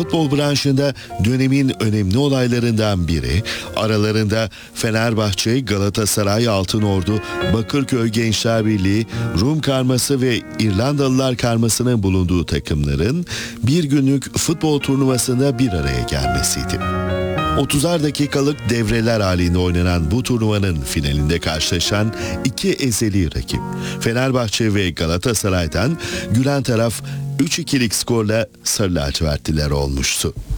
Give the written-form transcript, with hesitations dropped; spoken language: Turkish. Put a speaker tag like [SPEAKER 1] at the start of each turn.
[SPEAKER 1] futbol branşında dönemin önemli olaylarından biri, aralarında Fenerbahçe, Galatasaray, Altınordu, Bakırköy Gençler Birliği, Rum karması ve İrlandalılar karmasının bulunduğu takımların bir günlük futbol turnuvasında bir araya gelmesiydi. 30'ar dakikalık devreler halinde oynanan bu turnuvanın finalinde karşılaşan iki ezeli rakip, Fenerbahçe ve Galatasaray'dan gülen taraf 3-2'lik skorla sarı lacivertliler olmuştu.